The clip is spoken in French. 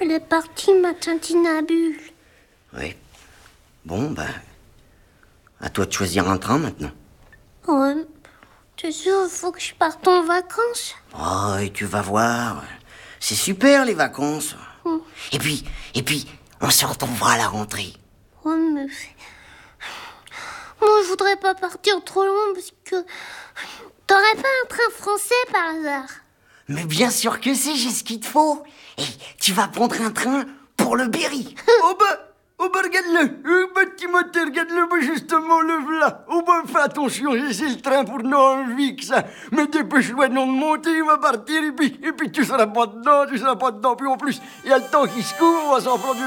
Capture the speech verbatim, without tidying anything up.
Elle est partie, ma tintinabule. Oui. Bon, ben... à toi de choisir un train, maintenant. Ouais. T'es sûr, il faut que je parte en vacances? Oh, et tu vas voir. C'est super, les vacances. Mm. Et puis, et puis, on se retrouvera à la rentrée. Ouais, mais... Moi, je voudrais pas partir trop loin parce que... T'aurais pas un train français, par hasard? Mais bien sûr que si, j'ai ce qu'il te faut. Et tu vas prendre un train pour le Berry. Oh bah, oh bah regarde-le, oh bah Timothée, regarde-le, bah justement le voilà. Oh bah fais attention, c'est le train pour Nanvik que ça. Mais dépêche-toi non de monter, il va partir et puis, et puis tu seras pas dedans, tu seras pas dedans. Puis en plus, il y a le temps qui se court, on va s'en prendre